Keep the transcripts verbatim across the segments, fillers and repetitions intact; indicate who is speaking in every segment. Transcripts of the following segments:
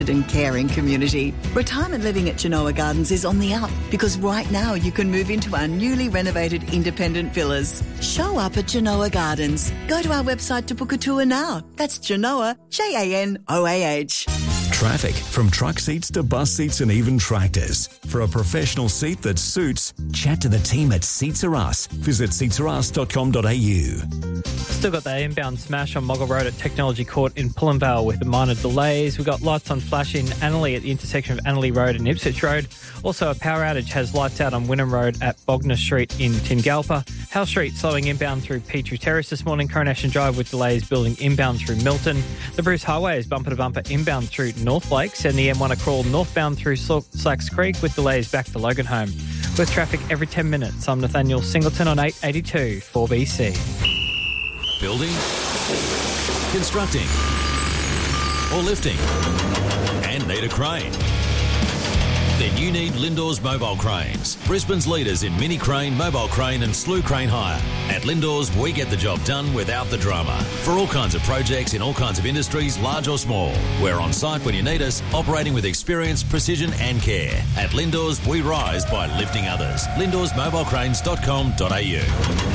Speaker 1: and caring community. Retirement living at Genoa Gardens is on the up because right now you can move into our newly renovated independent villas. Show up at Genoa Gardens. Go to our website to book a tour now. That's Genoa, J A N O A H.
Speaker 2: Traffic, from truck seats to bus seats and even tractors. For a professional seat that suits, chat to the team at Seats Are Us. Visit seats are us dot com dot a u.
Speaker 3: Still got the inbound smash on Moggle Road at Technology Court in Pullenvale with the minor delays. We've got lights on flash in Annerley at the intersection of Annerley Road and Ipswich Road. Also, a power outage has lights out on Wynnum Road at Bognor Street in Tingalpa. Howe Street slowing inbound through Petrie Terrace this morning. Coronation Drive with delays building inbound through Milton. The Bruce Highway is bumper to bumper inbound through North Lakes, and the M one a crawl northbound through Slacks Creek with delays back to Loganholme. With traffic every ten minutes, I'm Nathaniel Singleton on eight eighty-two four B C.
Speaker 4: Building, constructing, or lifting, and need a crane? Then you need Lindor's Mobile Cranes, Brisbane's leaders in mini crane, mobile crane and slew crane hire. At Lindor's, we get the job done without the drama. For all kinds of projects in all kinds of industries, large or small. We're on site when you need us, operating with experience, precision and care. At Lindor's, we rise by lifting others. lindors mobile cranes dot com dot a u.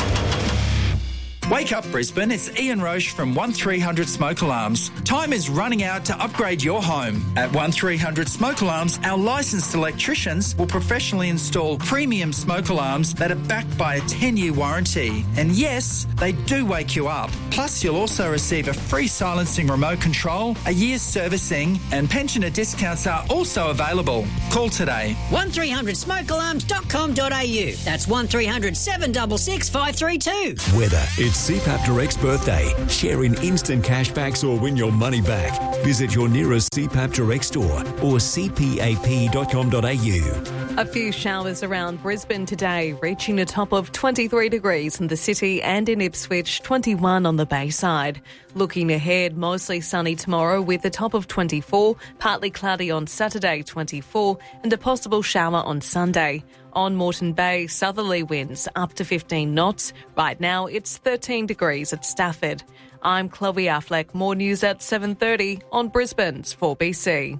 Speaker 5: Wake up Brisbane, it's Ian Roche from one three hundred Smoke Alarms. Time is running out to upgrade your home. At one three hundred Smoke Alarms, our licensed electricians will professionally install premium smoke alarms that are backed by a ten-year warranty. And yes, they do wake you up. Plus, you'll also receive a free silencing remote control, a year's servicing, and pensioner discounts are also available. Call today.
Speaker 6: one three hundred smoke alarms dot com dot a u. That's one three hundred seven six six five three two.
Speaker 2: Weather. It's C PAP Direct's birthday. Share in instant cashbacks or win your money back. Visit your nearest C PAP Direct store or c p a p dot com dot a u.
Speaker 7: A few showers around Brisbane today, reaching a top of twenty-three degrees in the city and in Ipswich, twenty-one on the Bayside. Looking ahead, mostly sunny tomorrow with a top of twenty-four, partly cloudy on Saturday, twenty-four, and a possible shower on Sunday. On Moreton Bay, southerly winds up to fifteen knots. Right now, it's thirteen degrees at Stafford. I'm Chloe Affleck. More news at seven thirty on Brisbane's four B C.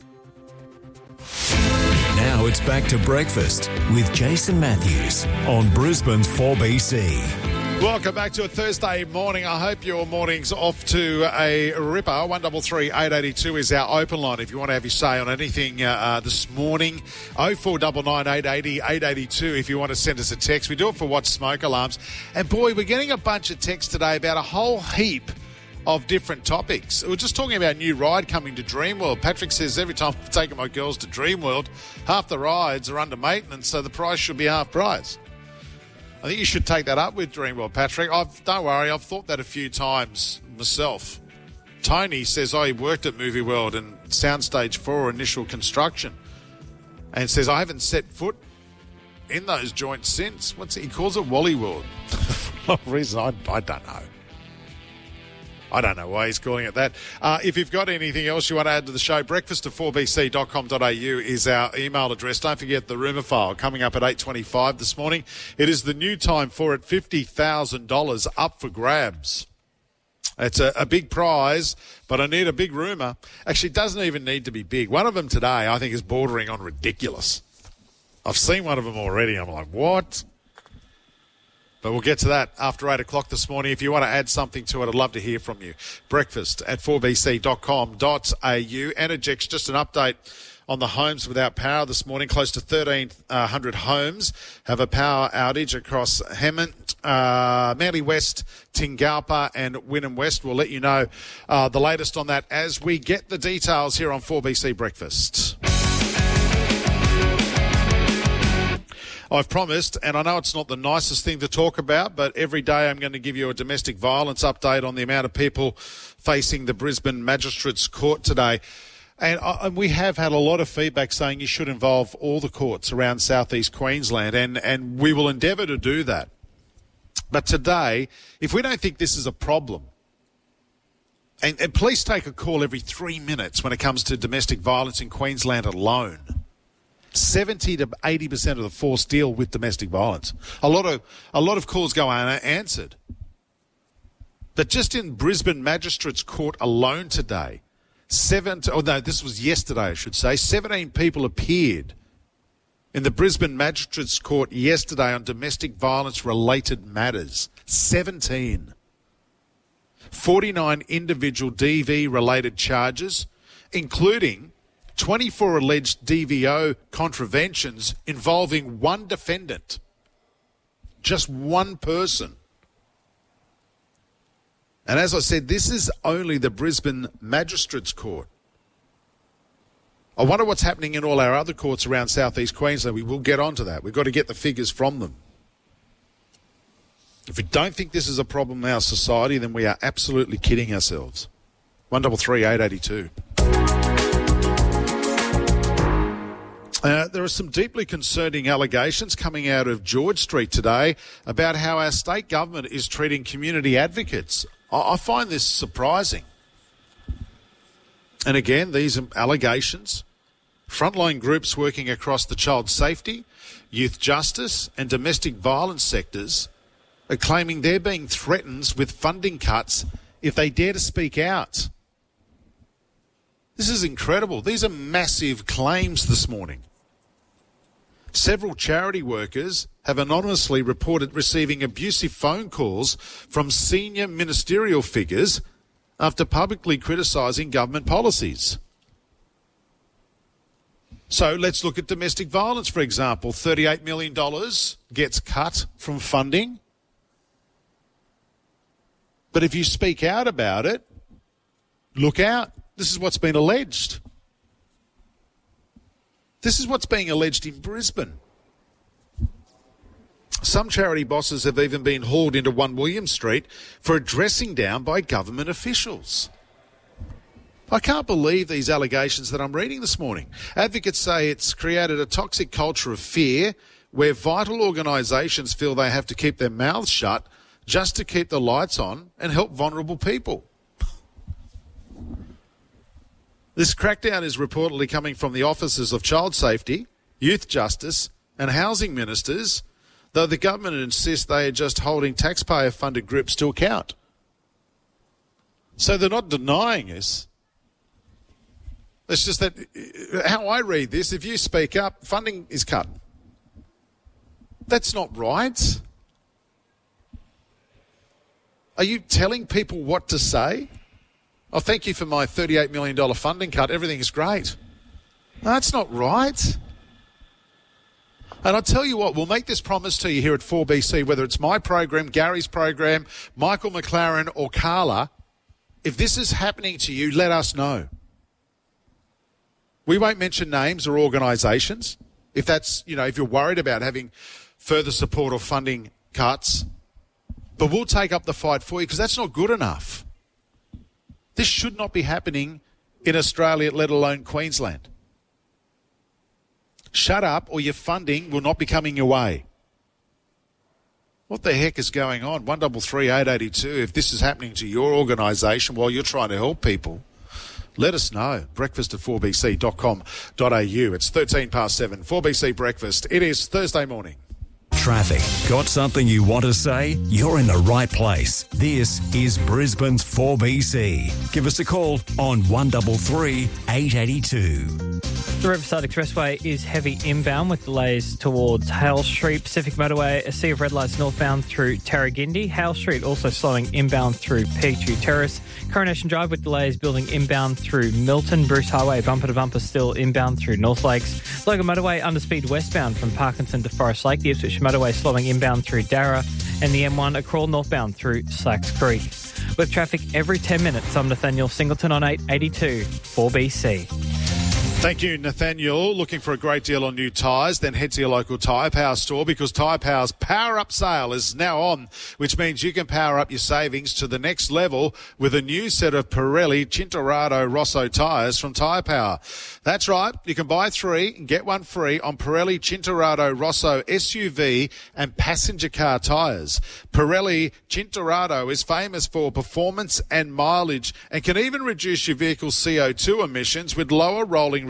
Speaker 2: Now it's back to breakfast with Jason Matthews on Brisbane's four B C.
Speaker 8: Welcome back to a Thursday morning. I hope your morning's off to a ripper. one three three eight eight two is our open line if you want to have your say on anything uh, uh, this morning. oh four nine nine eight eight zero eight eight two if you want to send us a text. We do it for Watch Smoke Alarms. And boy, we're getting a bunch of texts today about a whole heap of different topics. We're just talking about a new ride coming to Dreamworld. Patrick says every time I've taken my girls to Dreamworld, half the rides are under maintenance, so the price should be half price. I think you should take that up with Dreamworld, Patrick. I've, don't worry, I've thought that a few times myself. Tony says, oh, he worked at Movie World and Soundstage four initial construction, and says, I haven't set foot in those joints since. What's it? He calls it Wally World. For no reason, I, I don't know. I don't know why he's calling it that. Uh, if you've got anything else you want to add to the show, breakfast at four b c dot com dot a u is our email address. Don't forget the rumour file coming up at eight twenty-five this morning. It is the new time for it, fifty thousand dollars up for grabs. It's a, a big prize, but I need a big rumour. Actually, it doesn't even need to be big. One of them today I think is bordering on ridiculous. I've seen one of them already. I'm like, what? But we'll get to that after eight o'clock this morning. If you want to add something to it, I'd love to hear from you. Breakfast at four b c dot com dot a u. Energex, just an update on the homes without power this morning. Close to thirteen hundred homes have a power outage across Hemmant, uh, Manly West, Tingalpa and Wynnum West. We'll let you know uh, the latest on that as we get the details here on four B C Breakfast. I've promised, and I know it's not the nicest thing to talk about, but every day I'm going to give you a domestic violence update on the amount of people facing the Brisbane Magistrates Court today. And, uh, and we have had a lot of feedback saying you should involve all the courts around southeast Queensland, and, and we will endeavour to do that. But today, if we don't think this is a problem, and, and police take a call every three minutes when it comes to domestic violence in Queensland alone. seventy to eighty percent of the force deal with domestic violence. A lot of a lot of calls go unanswered. But just in Brisbane Magistrates Court alone today, Seven, oh no, this was yesterday, I should say. seventeen people appeared in the Brisbane Magistrates Court yesterday on domestic violence-related matters. seventeen. forty-nine individual D V-related charges, including twenty-four alleged D V O contraventions involving one defendant. Just one person. And as I said, this is only the Brisbane Magistrates Court. I wonder what's happening in all our other courts around southeast Queensland. We will get onto that. We've got to get the figures from them. If we don't think this is a problem in our society, then we are absolutely kidding ourselves. one three three, eight eight two. Uh, there are some deeply concerning allegations coming out of George Street today about how our state government is treating community advocates. I, I find this surprising. And again, these are allegations. Frontline groups working across the child safety, youth justice and domestic violence sectors are claiming they're being threatened with funding cuts if they dare to speak out. This is incredible. These are massive claims this morning. Several charity workers have anonymously reported receiving abusive phone calls from senior ministerial figures after publicly criticising government policies. So let's look at domestic violence, for example. thirty-eight million dollars gets cut from funding. But if you speak out about it, look out. This is what's been alleged. This is what's being alleged in Brisbane. Some charity bosses have even been hauled into One William Street for a dressing down by government officials. I can't believe these allegations that I'm reading this morning. Advocates say it's created a toxic culture of fear where vital organisations feel they have to keep their mouths shut just to keep the lights on and help vulnerable people. This crackdown is reportedly coming from the offices of child safety, youth justice and housing ministers, though the government insists they are just holding taxpayer-funded groups to account. So they're not denying us. It's just that how I read this, if you speak up, funding is cut. That's not right. Are you telling people what to say? Oh, thank you for my thirty-eight million dollars funding cut. Everything is great. No, that's not right. And I'll tell you what, we'll make this promise to you here at four B C, whether it's my program, Gary's program, Michael McLaren or Carla. If this is happening to you, let us know. We won't mention names or organisations. If that's, you know, if you're worried about having further support or funding cuts, but we'll take up the fight for you because that's not good enough. This should not be happening in Australia, let alone Queensland. Shut up or your funding will not be coming your way. What the heck is going on? one three three, eight eight two. If this is happening to your organisation while you're trying to help people, let us know. Breakfast at four b c dot com dot a u. It's thirteen past seven. four B C Breakfast. It is Thursday morning.
Speaker 2: Traffic. Got something you want to say? You're in the right place. This is Brisbane's four B C. Give us a call on one three three, eight eight two.
Speaker 3: The Riverside Expressway is heavy inbound with delays towards Hale Street. Pacific Motorway, a sea of red lights northbound through Tarragindi. Hale Street also slowing inbound through Peachtree Terrace. Coronation Drive with delays building inbound through Milton. Bruce Highway bumper to bumper still inbound through North Lakes. Logan Motorway underspeed westbound from Parkinson to Forest Lake. The Ipswich Motorway slowing inbound through Darra. And the M one a crawl northbound through Slacks Creek. With traffic every ten minutes, I'm Nathaniel Singleton on eight eighty-two four B C.
Speaker 8: Thank you, Nathaniel. Looking for a great deal on new tyres? Then head to your local Tyre Power store because Tyre Power's Power Up sale is now on, which means you can power up your savings to the next level with a new set of Pirelli Cinturado Rosso tyres from Tyre Power. That's right. You can buy three and get one free on Pirelli Cinturado Rosso S U V and passenger car tyres. Pirelli Cinturado is famous for performance and mileage and can even reduce your vehicle's C O two emissions with lower rolling resistance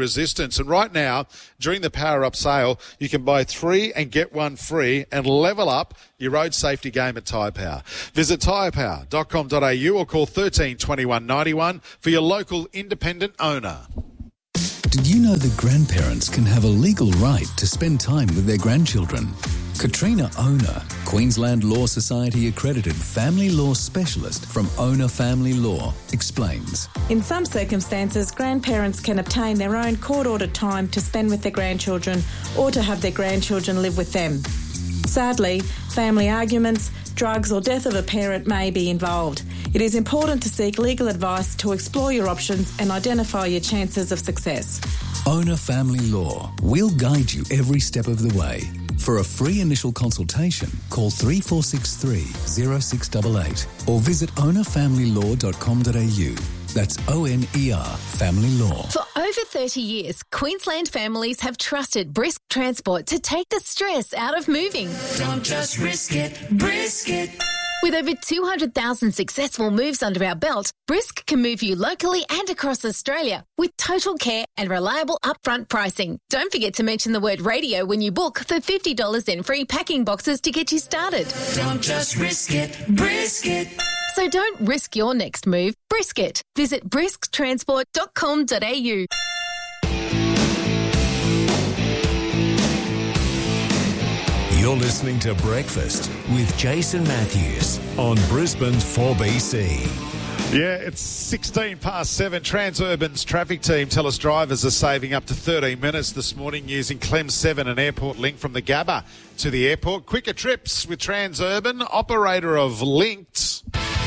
Speaker 8: resistance. And right now, during the Power Up sale, you can buy three and get one free and level up your road safety game at Tyre Power. Visit tyre power dot com dot a u or call thirteen twenty-one ninety-one for your local independent owner.
Speaker 9: Did you know that grandparents can have a legal right to spend time with their grandchildren? Katrina Owner, Queensland Law Society accredited family law specialist from Owner Family Law, explains.
Speaker 10: In some circumstances, grandparents can obtain their own court-ordered time to spend with their grandchildren or to have their grandchildren live with them. Sadly, family arguments, drugs or death of a parent may be involved. It is important to seek legal advice to explore your options and identify your chances of success.
Speaker 9: Owner Family Law. We'll guide you every step of the way. For a free initial consultation, call three four six three, zero six eight eight or visit owner family law dot com dot a u. That's O N E R, Family Law.
Speaker 11: For over thirty years, Queensland families have trusted Brisk Transport to take the stress out of moving.
Speaker 12: Don't just risk it, brisk it.
Speaker 11: With over two hundred thousand successful moves under our belt, Brisk can move you locally and across Australia with total care and reliable upfront pricing. Don't forget to mention the word radio when you book for fifty dollars in free packing boxes to get you started.
Speaker 12: Don't just risk it, brisk it.
Speaker 11: So don't risk your next move, brisk it. Visit brisk transport dot com dot a u.
Speaker 2: You're listening to Breakfast with Jason Matthews on Brisbane's four B C.
Speaker 8: Yeah, it's sixteen past seven. Transurban's traffic team tell us drivers are saving up to thirteen minutes this morning using Clem seven, an airport link from the Gabba to the airport. Quicker trips with Transurban, operator of Linked.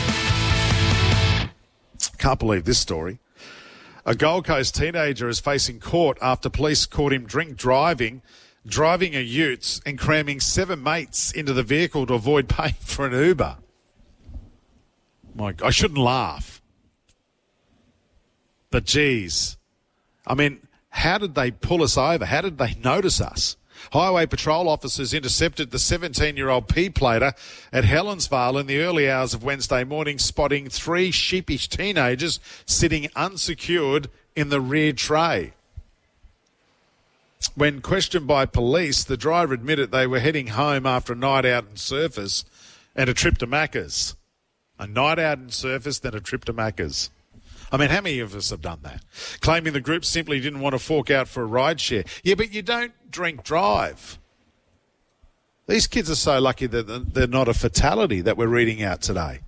Speaker 8: Can't believe this story. A Gold Coast teenager is facing court after police caught him drink driving, driving a ute and cramming seven mates into the vehicle to avoid paying for an Uber. My, I shouldn't laugh. But geez, I mean, how did they pull us over? How did they notice us? Highway patrol officers intercepted the seventeen-year-old P-plater at Helensvale in the early hours of Wednesday morning, spotting three sheepish teenagers sitting unsecured in the rear tray. When questioned by police, the driver admitted they were heading home after a night out in Surfers and a trip to Macca's. A night out in Surfers, then a trip to Macca's. I mean, how many of us have done that? Claiming the group simply didn't want to fork out for a ride share. Yeah, but you don't drink drive. These kids are so lucky that they're not a fatality that we're reading out today.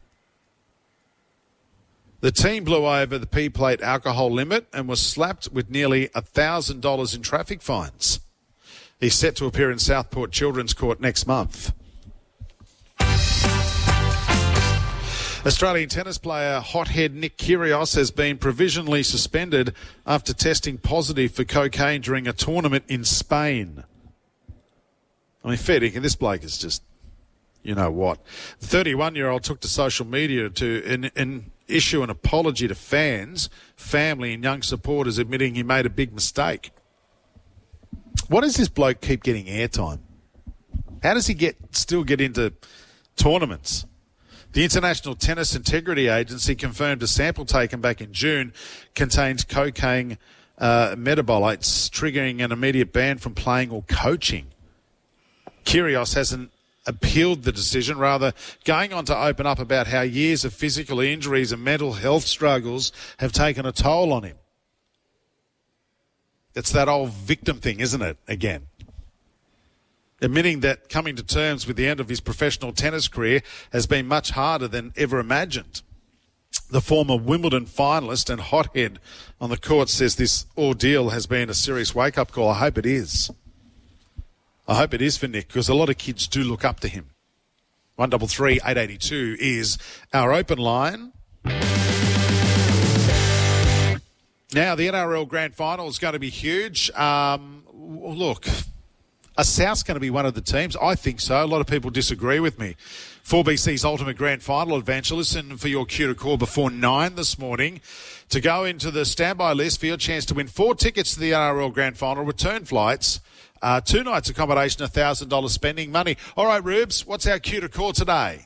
Speaker 8: The team blew over the P-plate alcohol limit and was slapped with nearly one thousand dollars in traffic fines. He's set to appear in Southport Children's Court next month. Australian tennis player hothead Nick Kyrgios has been provisionally suspended after testing positive for cocaine during a tournament in Spain. I mean, fair dinkum, this bloke is just, you know what. The thirty-one-year-old took to social media to in, in issue an apology to fans, family and young supporters, admitting he made a big mistake. Why does this bloke keep getting airtime? How does he get still get into tournaments? The International Tennis Integrity Agency confirmed a sample taken back in June contains cocaine uh, metabolites, triggering an immediate ban from playing or coaching. Kyrgios hasn't appealed the decision, rather going on to open up about how years of physical injuries and mental health struggles have taken a toll on him. It's that old victim thing, isn't it, again? Admitting that coming to terms with the end of his professional tennis career has been much harder than ever imagined. The former Wimbledon finalist and hothead on the court says this ordeal has been a serious wake-up call. I hope it is. I hope it is for Nick, because a lot of kids do look up to him. one three three, eight eight two is our open line. Now, the N R L Grand Final is going to be huge. Um, look... Are South's going to be one of the teams? I think so. A lot of people disagree with me. four B C's Ultimate Grand Final adventure. Listen for your cue to call before nine this morning to go into the standby list for your chance to win four tickets to the N R L Grand Final, return flights, uh, two nights accommodation, one thousand dollars spending money. All right, Rubes, what's our cue to call today?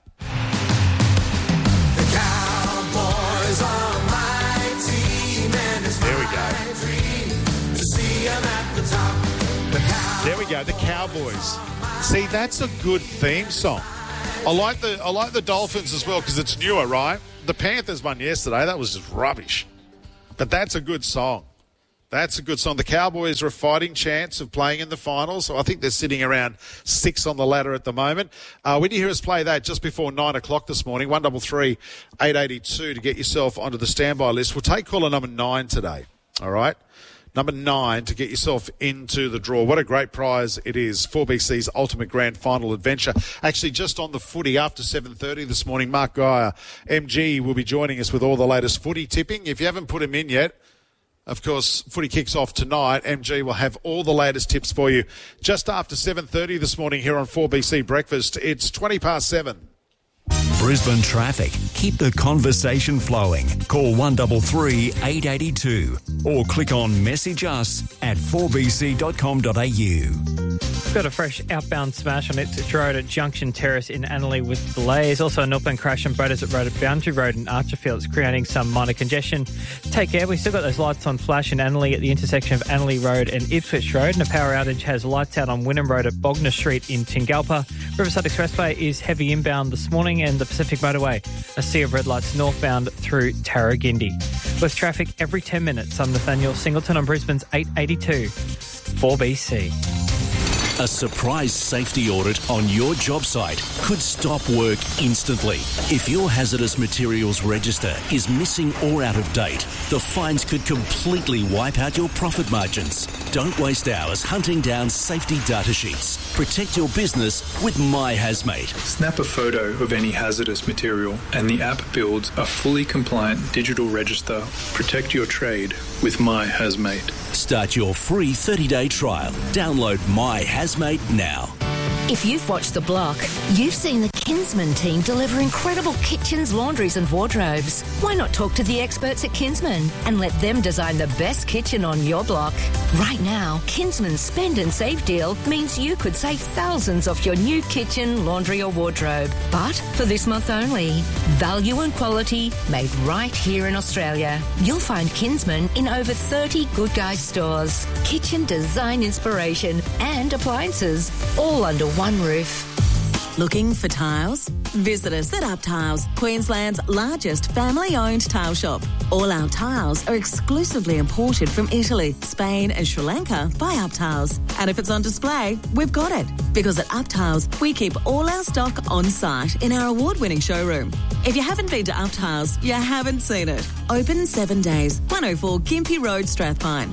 Speaker 12: The Cowboys are my team, and it's
Speaker 8: there we
Speaker 12: my
Speaker 8: go.
Speaker 12: dream to see at the top. The Cowboys.
Speaker 8: There we go, the Cowboys. See, that's a good theme song. I like the I like the Dolphins as well because it's newer, right? The Panthers won yesterday. That was just rubbish. But that's a good song. That's a good song. The Cowboys are a fighting chance of playing in the finals. So I think they're sitting around six on the ladder at the moment. Uh, when you hear us play that just before nine o'clock this morning, one double three eight eighty two to get yourself onto the standby list. We'll take caller number nine today. All right. Number nine to get yourself into the draw. What a great prize it is. four B C's Ultimate Grand Final Adventure. Actually, just on the footy after seven thirty this morning, Mark Geyer, M G, will be joining us with all the latest footy tipping. If you haven't put him in yet, of course, footy kicks off tonight. M G will have all the latest tips for you just after seven thirty this morning here on four B C Breakfast. It's twenty past seven.
Speaker 2: Brisbane traffic. Keep the conversation flowing. Call one three three eight eight two or click on message us at four b c dot com dot a u.
Speaker 3: Got a fresh outbound smash on Ipswich Road at Junction Terrace in Annerley with delays. Also a northbound crash on Brodesett Road at Boundary Road in Archerfield. It's creating some minor congestion. Take care. We've still got those lights on flash in Annerley at the intersection of Annerley Road and Ipswich Road. And a power outage has lights out on Wynnum Road at Bognor Street in Tingalpa. Riverside Expressway is heavy inbound this morning, and the Pacific Motorway, a sea of red lights northbound through Tarragindi. With traffic every ten minutes, I'm Nathaniel Singleton on Brisbane's eight eighty-two four B C.
Speaker 13: A surprise safety audit on your job site could stop work instantly. If your hazardous materials register is missing or out of date, the fines could completely wipe out your profit margins. Don't waste hours hunting down safety data sheets. Protect your business with MyHazmate.
Speaker 14: Snap a photo of any hazardous material and the app builds a fully compliant digital register. Protect your trade with MyHazmate.
Speaker 13: Start your free thirty-day trial. Download MyHazmate now.
Speaker 15: If you've watched The Block, you've seen the Kinsman team deliver incredible kitchens, laundries and wardrobes. Why not talk to the experts at Kinsman and let them design the best kitchen on your block? Right now, Kinsman's Spend and Save deal means you could save thousands off your new kitchen, laundry or wardrobe. But for this month only, value and quality made right here in Australia. You'll find Kinsman in over thirty Good Guys stores. Kitchen design inspiration and appliances, all under one roof.
Speaker 16: Looking for tiles? Visit us at Up Tiles, Queensland's largest family-owned tile shop. All our tiles are exclusively imported from Italy, Spain and Sri Lanka by Up Tiles. And if it's on display, we've got it. Because at Up Tiles, we keep all our stock on site in our award-winning showroom. If you haven't been to Up Tiles, you haven't seen it. Open seven days. one oh four Gympie Road, Strathpine.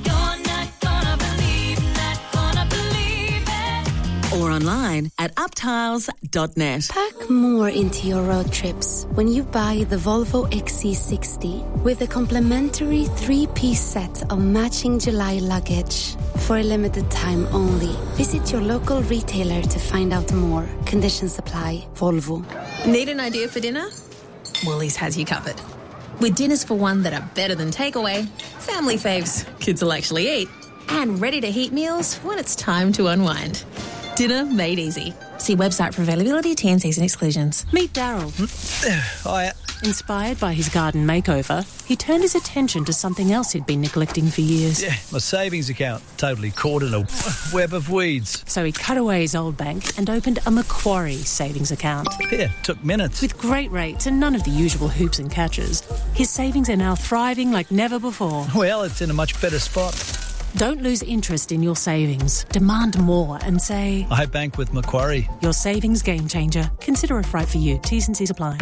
Speaker 16: Or online at uptiles dot net.
Speaker 17: Pack more into your road trips when you buy the Volvo X C sixty with a complimentary three-piece set of matching July luggage. For a limited time only. Visit your local retailer to find out more. Conditions apply. Volvo.
Speaker 18: Need an idea for dinner? Woolies has you covered. With dinners for one that are better than takeaway, family faves kids will actually eat, and ready-to-heat meals when it's time to unwind. Dinner made easy. See website for availability, T N Cs and exclusions.
Speaker 19: Meet Daryl.
Speaker 20: Hiya.
Speaker 19: Inspired by his garden makeover, he turned his attention to something else he'd been neglecting for years.
Speaker 20: Yeah, my savings account. Totally caught in a web of weeds.
Speaker 19: So he cut away his old bank and opened a Macquarie savings account.
Speaker 20: Yeah, took minutes.
Speaker 19: With great rates and none of the usual hoops and catches, his savings are now thriving like never before.
Speaker 20: Well, it's in a much better spot.
Speaker 19: Don't lose interest in your savings. Demand more and say,
Speaker 20: I bank with Macquarie.
Speaker 19: Your savings game changer. Consider if right for you. T's and C's apply.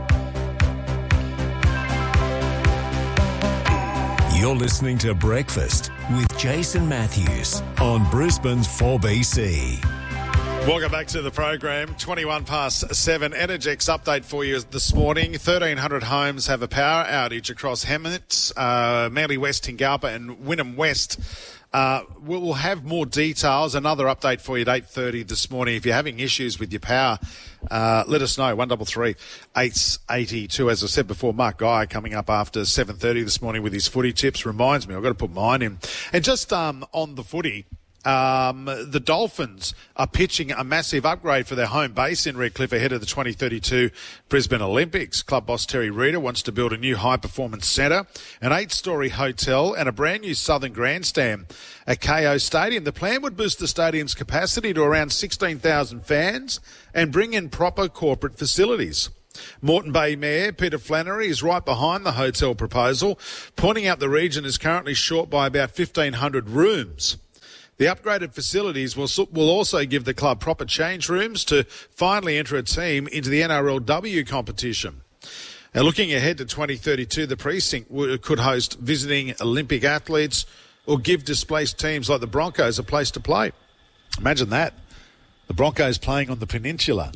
Speaker 2: You're listening to Breakfast with Jason Matthews on Brisbane's four B C.
Speaker 8: Welcome back to the program. twenty-one past seven. Energex update for you this morning. thirteen hundred homes have a power outage across Hemmett, uh, Manly West, Tingalpa and Wynnum West. Uh, we'll have more details. Another update for you at eight thirty this morning. If you're having issues with your power, uh, let us know. one three three eight eight two. As I said before, Mark Guy coming up after seven thirty this morning with his footy tips. Reminds me, I've got to put mine in. And just um, on the footy, Um, the Dolphins are pitching a massive upgrade for their home base in Redcliffe ahead of the twenty thirty-two Brisbane Olympics. Club boss Terry Reeder wants to build a new high-performance centre, an eight-storey hotel and a brand-new southern grandstand at K O Stadium. The plan would boost the stadium's capacity to around sixteen thousand fans and bring in proper corporate facilities. Moreton Bay Mayor Peter Flannery is right behind the hotel proposal, pointing out the region is currently short by about fifteen hundred rooms. The upgraded facilities will, will also give the club proper change rooms to finally enter a team into the N R L W competition. Now, looking ahead to twenty thirty-two, the precinct could host visiting Olympic athletes or give displaced teams like the Broncos a place to play. Imagine that. The Broncos playing on the peninsula.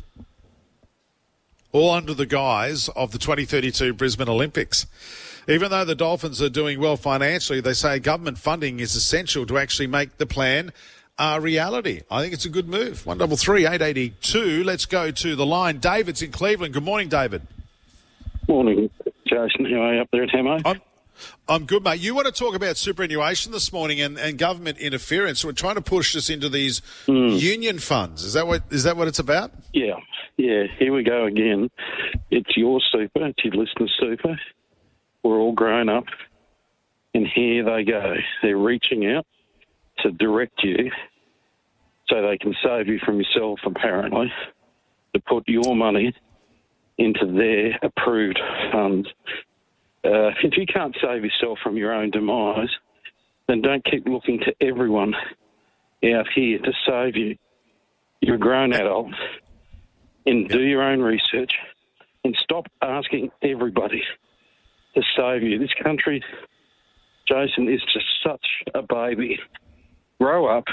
Speaker 8: All under the guise of the twenty thirty-two Brisbane Olympics. Even though the Dolphins are doing well financially, they say government funding is essential to actually make the plan a reality. I think it's a good move. one double three eight eight two. Let's go to the line. David's in Cleveland. Good morning, David.
Speaker 21: Morning, Jason. How are you up there at Hamo?
Speaker 8: I'm, I'm good, mate. You want to talk about superannuation this morning and, and government interference. We're trying to push us into these mm. union funds. Is that what is that what it's about?
Speaker 21: Yeah. Yeah, here we go again. It's your super. It's your listener's super. We're all grown up, and here they go. They're reaching out to direct you so they can save you from yourself, apparently, to put your money into their approved funds. Uh, if you can't save yourself from your own demise, then don't keep looking to everyone out here to save you. You're a grown adult, and do your own research and stop asking everybody to save you. This country, Jason, is just such a baby. Grow up,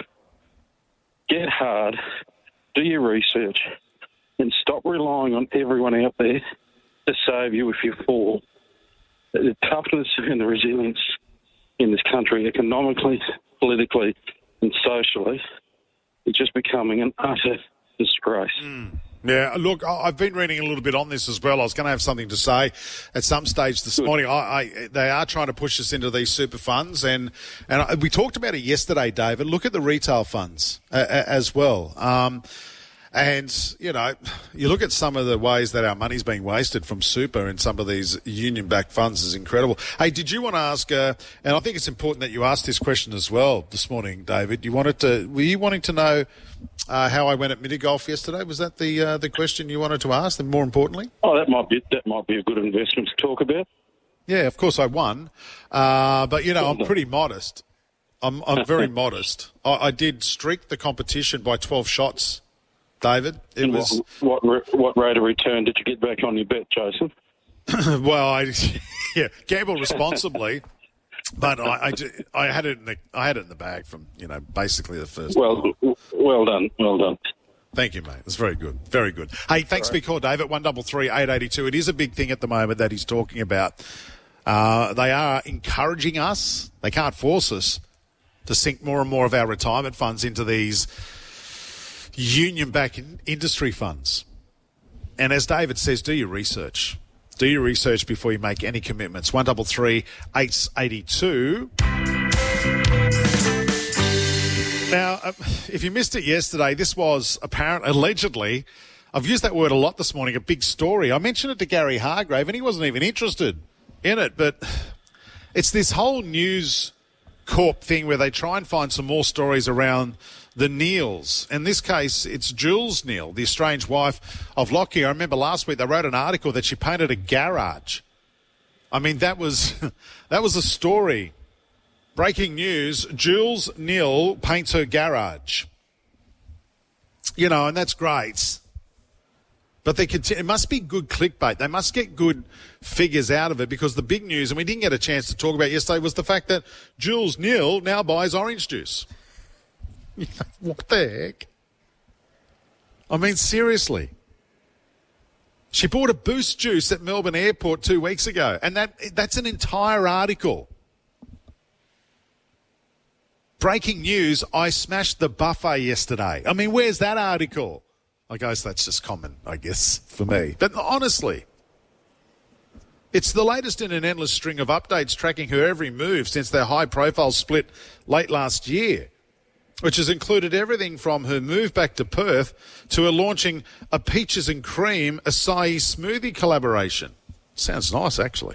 Speaker 21: get hard, do your research, and stop relying on everyone out there to save you if you fall. The toughness and the resilience in this country, economically, politically, and socially, is just becoming an utter disgrace.
Speaker 8: Mm. Yeah, look, I've been reading a little bit on this as well. I was going to have something to say at some stage this morning. I, I, they are trying to push us into these super funds, and and I, we talked about it yesterday, David. Look at the retail funds uh, as well. Um, and, you know, you look at some of the ways that our money's being wasted from super in some of these union-backed funds is incredible. Hey, did you want to ask, uh, and I think it's important that you asked this question as well this morning, David. You wanted to, were you wanting to know uh, how I went at mini golf yesterday? Was that the uh, the question you wanted to ask, and more importantly?
Speaker 21: Oh, that might be that might be a good investment to talk about.
Speaker 8: Yeah, of course I won. Uh, but, you know, I'm pretty modest. I'm, I'm very modest. I, I did streak the competition by twelve shots, David. It
Speaker 21: and
Speaker 8: was
Speaker 21: what, what what rate of return did you get back on your bet, Jason?
Speaker 8: well, I yeah gamble responsibly, but I, I, I had it in the I had it in the bag from you know basically the first.
Speaker 21: Well, well done, well done.
Speaker 8: Thank you, mate. It's very good, very good. Hey, thanks for your call, David. One double three eight eighty two. It is a big thing at the moment that he's talking about. Uh, they are encouraging us. They can't force us to sink more and more of our retirement funds into these union-backed industry funds. And as David says, do your research. Do your research before you make any commitments. One double three eight eighty two. Now, uh, if you missed it yesterday, this was apparent, allegedly, I've used that word a lot this morning, a big story. I mentioned it to Gary Hargrave, and he wasn't even interested in it. But it's this whole News Corp thing where they try and find some more stories around the Neils. In this case, it's Jules Neil, the estranged wife of Lockyer. I remember last week they wrote an article that she painted a garage. I mean, that was that was a story. Breaking news, Jules Neil paints her garage. You know, and that's great. But they continue, it must be good clickbait. They must get good figures out of it, because the big news, and we didn't get a chance to talk about yesterday, was the fact that Jules Neil now buys orange juice. What the heck? I mean, seriously. She bought a Boost juice at Melbourne Airport two weeks ago, and that that's an entire article. Breaking news, I smashed the buffet yesterday. I mean, where's that article? I guess that's just common, I guess, for me. But honestly, it's the latest in an endless string of updates tracking her every move since their high-profile split late last year. which has included everything from her move back to Perth to her launching a peaches and cream acai smoothie collaboration. Sounds nice, actually.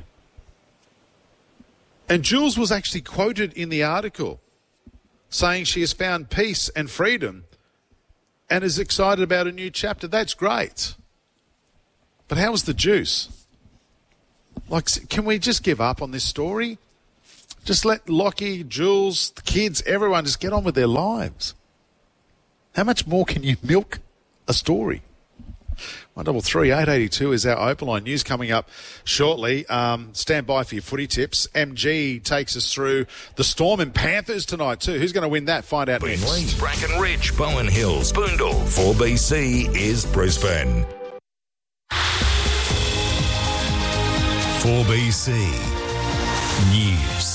Speaker 8: And Jules was actually quoted in the article saying she has found peace and freedom and is excited about a new chapter. That's great. But how was the juice? Like, can we just give up on this story? Just let Lockie, Jules, the kids, everyone just get on with their lives. How much more can you milk a story? one double three eight eight two is our open line. News coming up shortly. Um, stand by for your footy tips. M G takes us through the Storm and Panthers tonight too. Who's going to win that? Find out next.
Speaker 1: Brackenridge, Bowen Hills, Boondall. four B C is Brisbane.
Speaker 2: four B C News.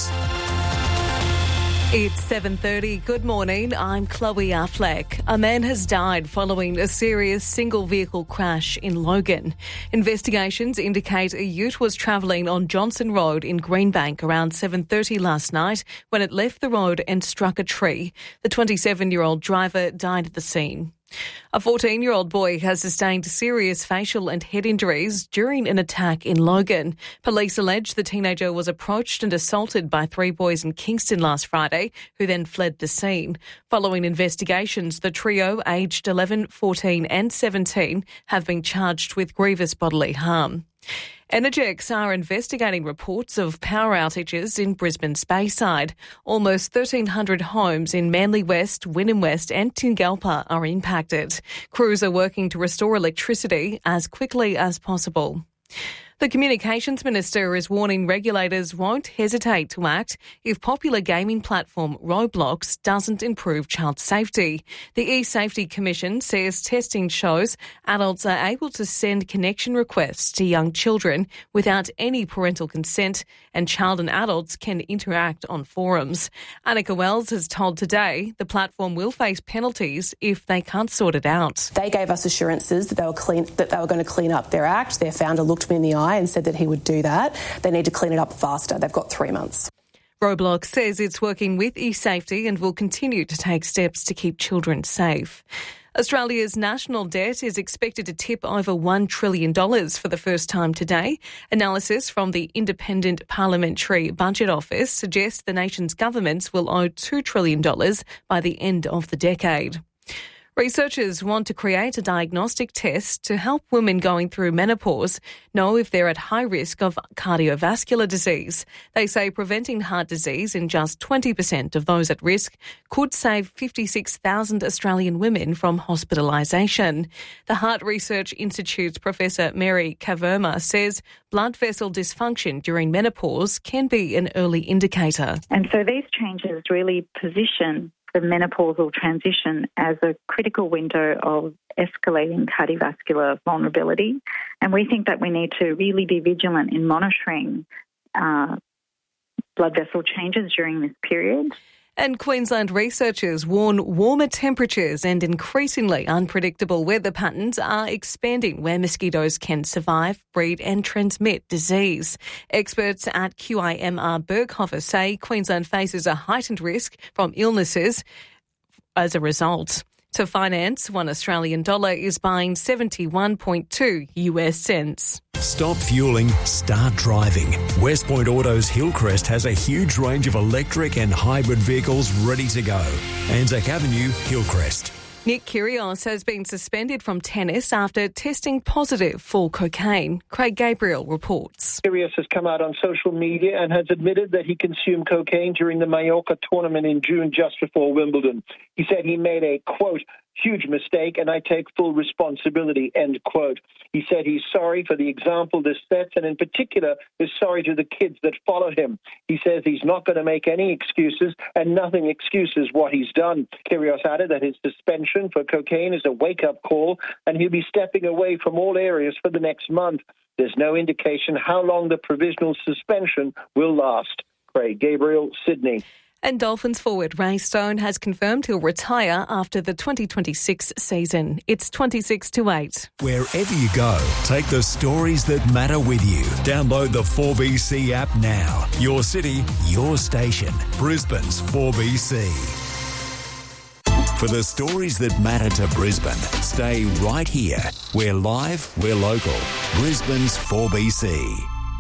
Speaker 7: It's seven thirty. Good morning. I'm Chloe Affleck. A man has died following a serious single-vehicle crash in Logan. Investigations indicate a ute was travelling on Johnson Road in Greenbank around seven thirty last night when it left the road and struck a tree. The twenty-seven-year-old driver died at the scene. A fourteen-year-old boy has sustained serious facial and head injuries during an attack in Logan. Police allege the teenager was approached and assaulted by three boys in Kingston last Friday, who then fled the scene. Following investigations, the trio, aged eleven, fourteen and seventeen, have been charged with grievous bodily harm. Energex are investigating reports of power outages in Brisbane's Bayside. Almost thirteen hundred homes in Manly West, Wynnum West and Tingalpa are impacted. Crews are working to restore electricity as quickly as possible. The Communications Minister is warning regulators won't hesitate to act if popular gaming platform Roblox doesn't improve child safety. The eSafety Commission says testing shows adults are able to send connection requests to young children without any parental consent, and child and adults can interact on forums. Annika Wells has told Today the platform will face penalties if they can't sort it out.
Speaker 22: They gave us assurances that they were clean, that they were going to clean up their act. Their founder looked me in the eye and said that he would do that. They need to clean it up faster. They've got three months.
Speaker 7: Roblox says it's working with eSafety and will continue to take steps to keep children safe. Australia's national debt is expected to tip over one trillion dollars for the first time today. Analysis from the Independent Parliamentary Budget Office suggests the nation's governments will owe two trillion dollars by the end of the decade. Researchers want to create a diagnostic test to help women going through menopause know if they're at high risk of cardiovascular disease. They say preventing heart disease in just twenty percent of those at risk could save fifty-six thousand Australian women from hospitalisation. The Heart Research Institute's Professor Mary Kaverma says blood vessel dysfunction during menopause can be an early indicator.
Speaker 23: And so these changes really position the menopausal transition as a critical window of escalating cardiovascular vulnerability. And we think that we need to really be vigilant in monitoring uh, blood vessel changes during this period.
Speaker 7: And Queensland researchers warn warmer temperatures and increasingly unpredictable weather patterns are expanding where mosquitoes can survive, breed and transmit disease. Experts at Q I M R Berghofer say Queensland faces a heightened risk from illnesses as a result. To finance, one Australian dollar is buying seventy-one point two U S cents.
Speaker 2: Stop fueling, start driving. West Point Autos Hillcrest has a huge range of electric and hybrid vehicles ready to go. Anzac Avenue, Hillcrest.
Speaker 7: Nick Kyrgios has been suspended from tennis after testing positive for cocaine. Craig Gabriel reports.
Speaker 24: Kyrgios has come out on social media and has admitted that he consumed cocaine during the Mallorca tournament in June just before Wimbledon. He said he made a, quote, huge mistake and I take full responsibility, end quote. He said he's sorry for the example this sets and in particular is sorry to the kids that follow him. He says he's not going to make any excuses and nothing excuses what he's done. Kyrgios added that his suspension for cocaine is a wake-up call and he'll be stepping away from all areas for the next month. There's no indication how long the provisional suspension will last. Craig Gabriel, Sydney.
Speaker 7: And Dolphins forward Ray Stone has confirmed he'll retire after the twenty twenty-six season. It's twenty-six to eight.
Speaker 2: Wherever you go, take the stories that matter with you. Download the four B C app now. Your city, your station. Brisbane's four B C. For the stories that matter to Brisbane, stay right here. We're live, we're local. Brisbane's four B C.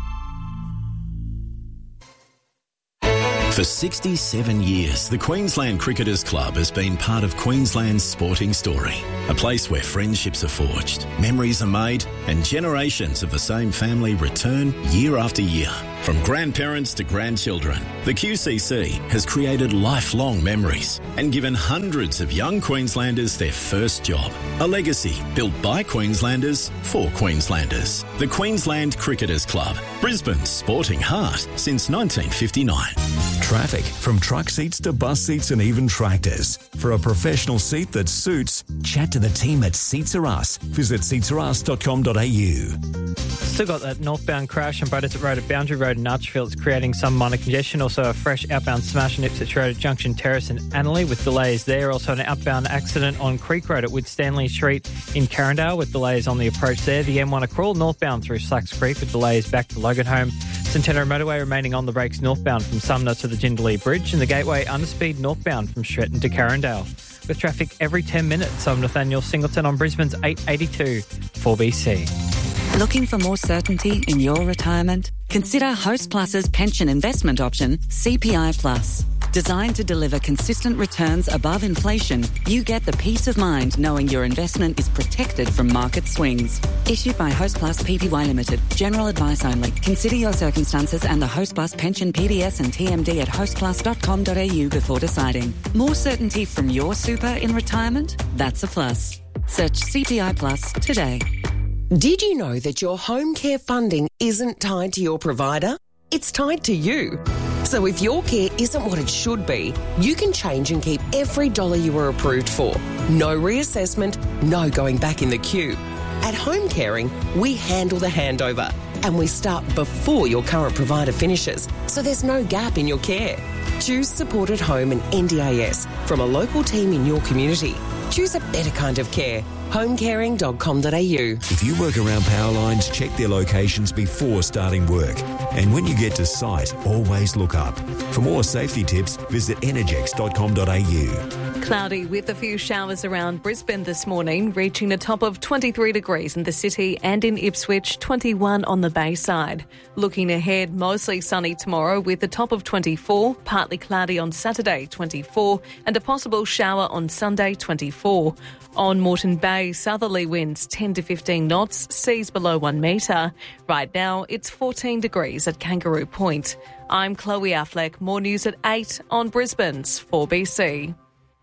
Speaker 4: For sixty-seven years, the Queensland Cricketers Club has been part of Queensland's sporting story. A place where friendships are forged, memories are made, and generations of the same family return year after year. From grandparents to grandchildren, the Q C C has created lifelong memories and given hundreds of young Queenslanders their first job. A legacy built by Queenslanders for Queenslanders. The Queensland Cricketers Club, Brisbane's sporting heart since nineteen fifty-nine.
Speaker 2: Traffic, from truck seats to bus seats and even tractors. For a professional seat that suits, chat to the team at Seats Are Us. Visit seats are us dot com dot a u.
Speaker 3: Still got that northbound crash on Bradford Road at Boundary Road in Archfield. It's creating some minor congestion. Also a fresh outbound smash on Ipswich Road at Junction Terrace in Annerley with delays there. Also an outbound accident on Creek Road at Woodstanley Street in Carindale with delays on the approach there. The M one a crawl northbound through Slacks Creek with delays back to Loganholme. Centenary Motorway remaining on the brakes northbound from Sumner to the Jindalee Bridge, and the Gateway underspeed northbound from Stretton to Carindale. With traffic every ten minutes, I'm Nathaniel Singleton on Brisbane's eight eighty-two four B C.
Speaker 5: Looking for more certainty in your retirement? Consider Host Plus's pension investment option, C P I Plus. Designed to deliver consistent returns above inflation, you get the peace of mind knowing your investment is protected from market swings. Issued by Host Plus Pty Limited. General advice only. Consider your circumstances and the Host Plus pension P D S and T M D at host plus dot com dot a u before deciding. More certainty from your super in retirement? That's a plus. Search C P I Plus today.
Speaker 6: Did you know that your home care funding isn't tied to your provider? It's tied to you. So if your care isn't what it should be, you can change and keep every dollar you were approved for. No reassessment, no going back in the queue. At Home Caring, we handle the handover and we start before your current provider finishes, so there's no gap in your care. Choose Supported Home and N D I S from a local team in your community. Choose a better kind of care. home caring dot com dot a u.
Speaker 2: If you work around power lines, check their locations before starting work. And when you get to site, always look up. For more safety tips, visit energex dot com dot a u.
Speaker 7: Cloudy with a few showers around Brisbane this morning, reaching a top of twenty-three degrees in the city and in Ipswich, twenty-one on the Bayside. Looking ahead, mostly sunny tomorrow with a top of twenty-four, partly cloudy on Saturday, twenty-four, and a possible shower on Sunday, twenty-four. On Moreton Bay, southerly winds ten to fifteen knots, seas below one metre. Right now, it's fourteen degrees at Kangaroo Point. I'm Chloe Affleck. More news at eight on Brisbane's four B C.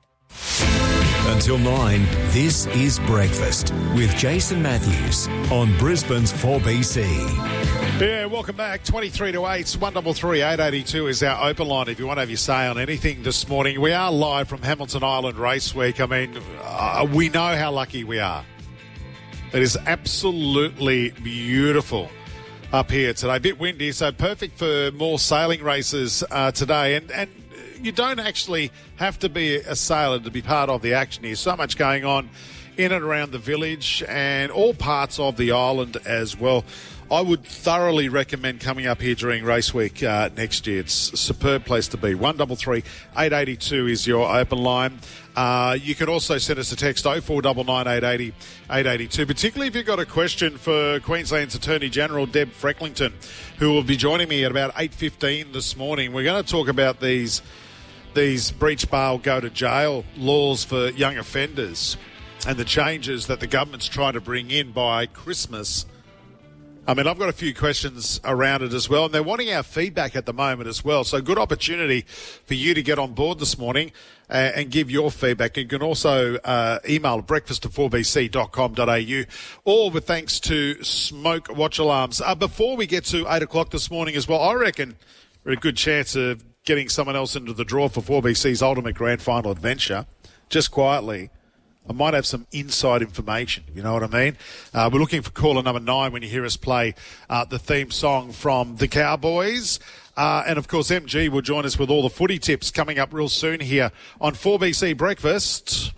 Speaker 2: Until nine, this is Breakfast with Jason Matthews on Brisbane's four B C.
Speaker 8: Yeah, welcome back. twenty-three to eight, one three three, eight eight two is our open line if you want to have your say on anything this morning. We are live from Hamilton Island Race Week. I mean, uh, we know how lucky we are. It is absolutely beautiful up here today. A bit windy, so perfect for more sailing races uh, today. And, and you don't actually have to be a sailor to be part of the action here. So much going on in and around the village and all parts of the island as well. I would thoroughly recommend coming up here during race week uh, next year. It's a superb place to be. one three three, eight eight two is your open line. Uh, you can also send us a text oh four nine nine, eight eight zero, eight eight two, particularly if you've got a question for Queensland's Attorney General, Deb Frecklington, who will be joining me at about eight fifteen this morning. We're going to talk about these, these breach bail, go to jail laws for young offenders and the changes that the government's trying to bring in by Christmas. I mean, I've got a few questions around it as well, and they're wanting our feedback at the moment as well. So good opportunity for you to get on board this morning uh, and give your feedback. You can also uh, email breakfast at four b c dot com dot a u, all with thanks to Smoke Watch Alarms. Uh, before we get to eight o'clock this morning as well, I reckon we're a good chance of getting someone else into the draw for four B C's Ultimate Grand Final Adventure, just quietly. I might have some inside information, you know what I mean? Uh, we're looking for caller number nine when you hear us play uh, the theme song from the Cowboys. Uh, and, of course, M G will join us with all the footy tips coming up real soon here on four B C Breakfast.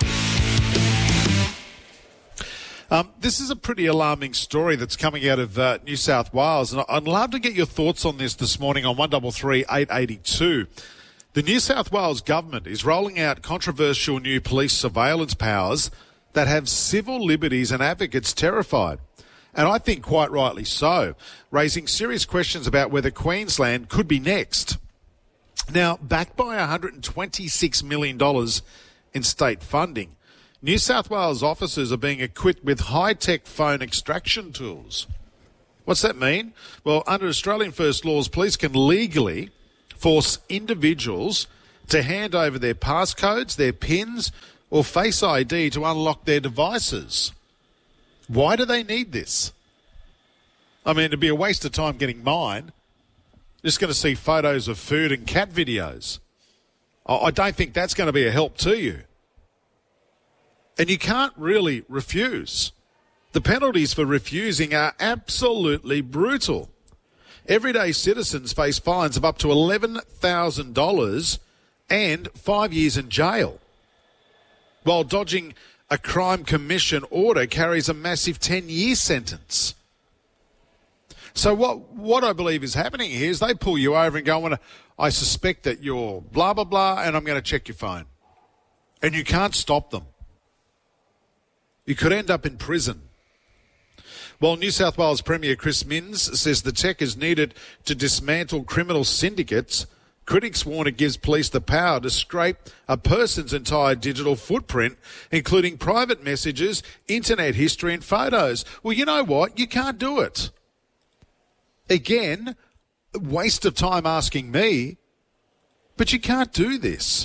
Speaker 8: Um, this is a pretty alarming story that's coming out of uh, New South Wales, and I'd love to get your thoughts on this this morning on one three three, eight eight two. The New South Wales government is rolling out controversial new police surveillance powers that have civil liberties and advocates terrified. And I think quite rightly so, raising serious questions about whether Queensland could be next. Now, backed by one hundred twenty-six million dollars in state funding, New South Wales officers are being equipped with high-tech phone extraction tools. What's that mean? Well, under Australian First laws, police can legally force individuals to hand over their passcodes, their PINs, or Face I D to unlock their devices. Why do they need this? I mean, it'd be a waste of time getting mine. Just going to see photos of food and cat videos. I don't think that's going to be a help to you. And you can't really refuse. The penalties for refusing are absolutely brutal. Everyday citizens face fines of up to eleven thousand dollars and five years in jail, while dodging a crime commission order carries a massive ten-year sentence. So what what I believe is happening here is they pull you over and go, I, wanna, I suspect that you're blah, blah, blah, and I'm going to check your phone. And you can't stop them. You could end up in prison. While New South Wales Premier Chris Minns says the tech is needed to dismantle criminal syndicates, critics warn it gives police the power to scrape a person's entire digital footprint, including private messages, internet history and photos. Well, you know what? You can't do it. Again, waste of time asking me, but you can't do this.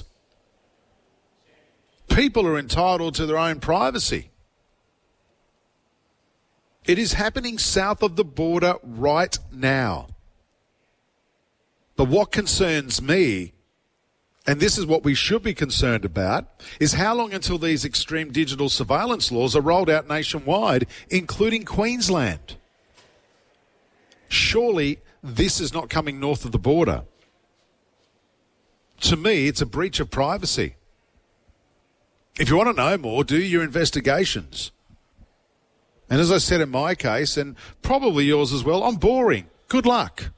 Speaker 8: People are entitled to their own privacy. It is happening south of the border right now. But what concerns me, and this is what we should be concerned about, is how long until these extreme digital surveillance laws are rolled out nationwide, including Queensland. Surely this is not coming north of the border. To me, it's a breach of privacy. If you want to know more, do your investigations. And as I said in my case, and probably yours as well, I'm boring. Good luck.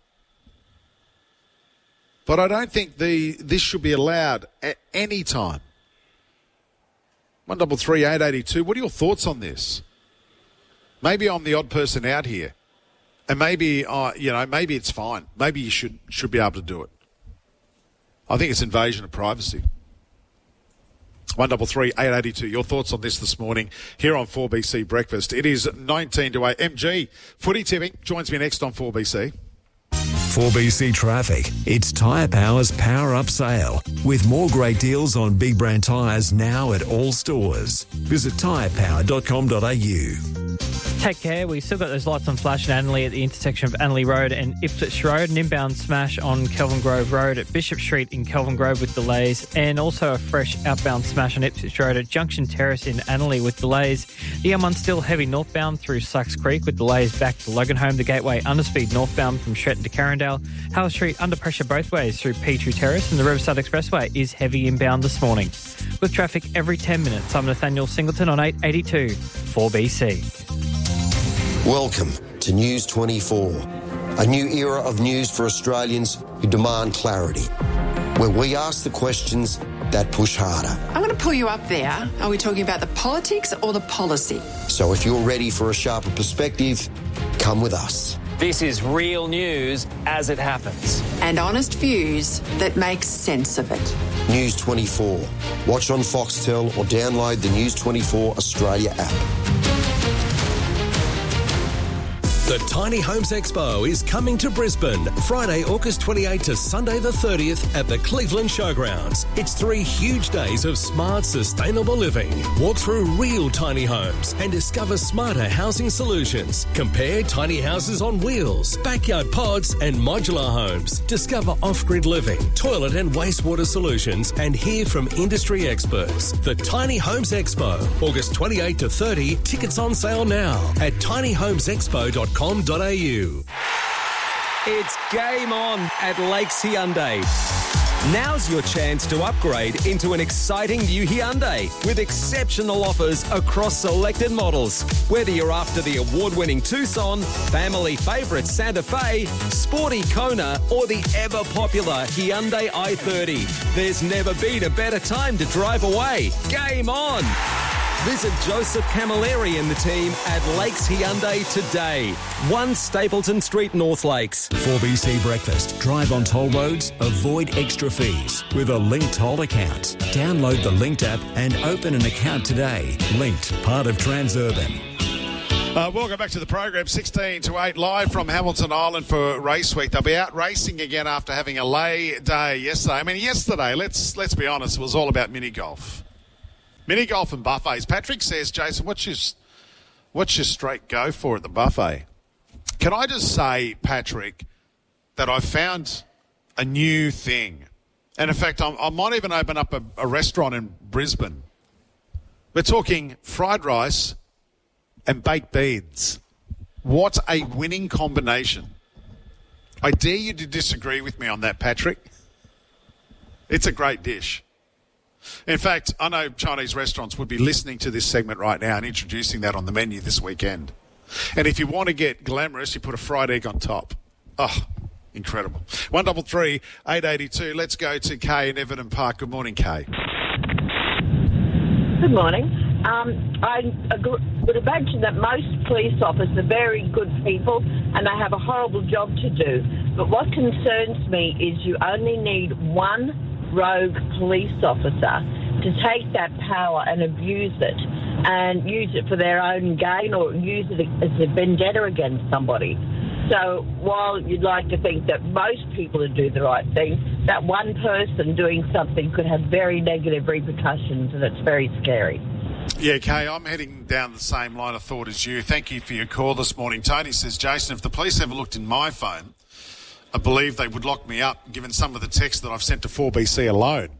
Speaker 8: But I don't think the this should be allowed at any time. one double three eight eighty two. What are your thoughts on this? Maybe I'm the odd person out here, and maybe uh, you know maybe it's fine. Maybe you should should be able to do it. I think it's invasion of privacy. one double three eight eighty two. Your thoughts on this this morning here on four B C Breakfast. It is nineteen to eight. M G footy tipping joins me next on four B C.
Speaker 2: four B C Traffic. It's Tyre Power's Power Up Sale with more great deals on big brand tyres now at all stores. Visit tyre power dot com dot a u.
Speaker 3: Take care. We've still got those lights on flash in Annerley at the intersection of Annerley Road and Ipswich Road. An inbound smash on Kelvin Grove Road at Bishop Street in Kelvin Grove with delays. And also a fresh outbound smash on Ipswich Road at Junction Terrace in Annerley with delays. The M one still heavy northbound through Sucks Creek with delays back to Loganholme. The Gateway underspeed northbound from Stretton to Carindale. Howell Street under pressure both ways through Petrie Terrace. And the Riverside Expressway is heavy inbound this morning. With traffic every ten minutes, I'm Nathaniel Singleton on eight eighty-two four B C.
Speaker 9: Welcome to News twenty-four, a new era of news for Australians who demand clarity, where we ask the questions that push harder.
Speaker 10: I'm going to pull you up there. Are we talking about the politics or the policy?
Speaker 9: So if you're ready for a sharper perspective, come with us.
Speaker 11: This is real news as it happens.
Speaker 10: And honest views that make sense of it.
Speaker 9: News twenty-four. Watch on Foxtel or download the News twenty-four Australia app.
Speaker 12: The Tiny Homes Expo is coming to Brisbane, Friday, August twenty-eighth to Sunday the thirtieth at the Cleveland Showgrounds. It's three huge days of smart, sustainable living. Walk through real tiny homes and discover smarter housing solutions. Compare tiny houses on wheels, backyard pods and modular homes. Discover off-grid living, toilet and wastewater solutions and hear from industry experts. The Tiny Homes Expo, August twenty-eighth to thirtieth. Tickets on sale now at tiny homes expo dot com. com dot a u.
Speaker 25: It's game on at Lakes Hyundai.
Speaker 13: Now's your chance to upgrade into an exciting new Hyundai with exceptional offers across selected models. Whether you're after the award-winning Tucson, family favourite Santa Fe, sporty Kona, or the ever-popular Hyundai i thirty, there's never been a better time to drive away. Game on! Visit Joseph Camilleri and the team at Lakes Hyundai today. one Stapleton Street, North Lakes.
Speaker 2: four B C Breakfast. Drive on toll roads, avoid extra fees with a Linked Toll account. Download the Linked app and open an account today. Linked, part of Transurban.
Speaker 8: Uh, welcome back to the program, sixteen to eight, live from Hamilton Island for Race Week. They'll be out racing again after having a lay day yesterday. I mean, yesterday, let's let's be honest, it was all about mini golf. Mini golf and buffets. Patrick says, Jason, what's your, what's your straight go for at the buffet? Can I just say, Patrick, that I found a new thing. And in fact, I'm, I might even open up a, a restaurant in Brisbane. We're talking fried rice and baked beans. What a winning combination. I dare you to disagree with me on that, Patrick. It's a great dish. In fact, I know Chinese restaurants would be listening to this segment right now and introducing that on the menu this weekend. And if you want to get glamorous, you put a fried egg on top. Oh, incredible. one double three, eight eighty-two. Let's go to Kay in Everton Park. Good morning, Kay.
Speaker 14: Good morning. Um, I agree, would imagine that most police officers are very good people and they have a horrible job to do. But what concerns me is you only need one rogue police officer to take that power and abuse it and use it for their own gain or use it as a vendetta against somebody. So while you'd like to think that most people would do the right thing, that one person doing something could have very negative repercussions, and it's very scary.
Speaker 8: Yeah, Kay, I'm heading down the same line of thought as you. Thank you for your call this morning. Tony says, Jason, if the police ever looked in my phone, I believe they would lock me up, given some of the texts that I've sent to four B C alone.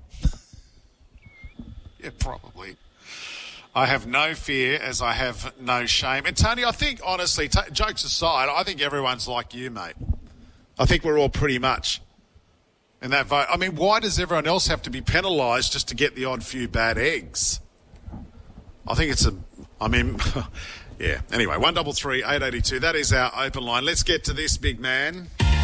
Speaker 8: Yeah, probably. I have no fear as I have no shame. And, Tony, I think, honestly, t- jokes aside, I think everyone's like you, mate. I think we're all pretty much in that vote. I mean, why does everyone else have to be penalised just to get the odd few bad eggs? I think it's a... I mean... yeah. Anyway, one double three, eight eighty-two. That is our open line. Let's get to this, big man.